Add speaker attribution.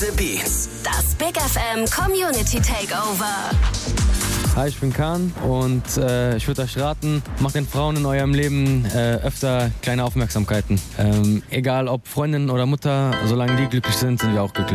Speaker 1: The Beats.
Speaker 2: Das Big FM Community Takeover.
Speaker 3: Hi, ich bin Kahn und ich würde euch raten, macht den Frauen in eurem Leben öfter kleine Aufmerksamkeiten. Egal ob Freundin oder Mutter, solange die glücklich sind, sind wir auch glücklich.